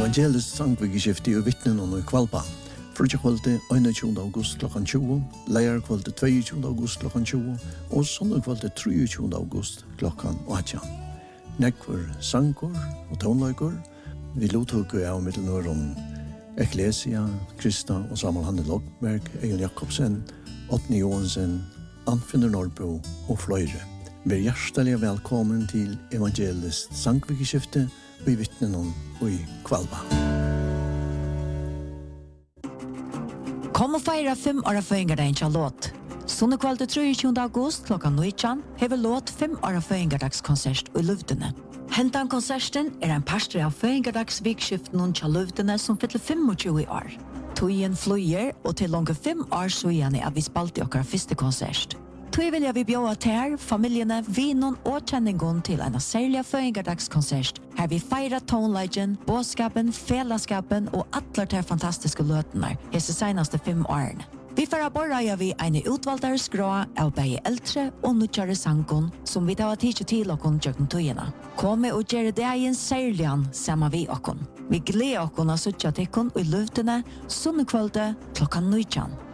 Evangelisk sangvikeskifte og vittnen og i Kvalpa. Frutjakvalde 21. august klokken 20, leierkvalde 22. august klokken 20 og søndagkvalde 23. august klokken 18. Nekvar sanger og tonløyker. Vi lotøkker av Middelnøren Ecclesia, Krista og Samuel Hanne Lokberg, Egon Jakobsen, Åtni Johansen, Anfinder Norrbo og fløyre. Vær hjertelig velkommen til Evangelisk sangvikeskifte og i vittnen og i Kvalpa. Kom og feira 5 år føyngardagen til låt. Sunnekvalde 23. august klokka 19 hever låt 5 år føyngardagskonsert i Luvdene. Hentan konserten en pastor av føyngardagsvikskiften til Luvdene som fyller 25 år. Tøyen flyer og til langt 5 år siden er vi spalte okkar første konsert. Tøy vil jeg vi bjøa til familiene, vinon og kjenningen til en særlig føyngardagskonsert. Her vi feirer tonleggen, båskapen, felaskapen og atler til fantastiske løtene hese senaste 5 årene. Vi får borra vi en utvalgtere skrå av begge eldre og nødgjøre sangen som vi tar tid til åkken tjøkken tøyene. Kom og gjøre det en særlig sammen vi åkken. Vi gleder åkken av suttja tikkun i Luvdene, sunnekvalde klokka 19.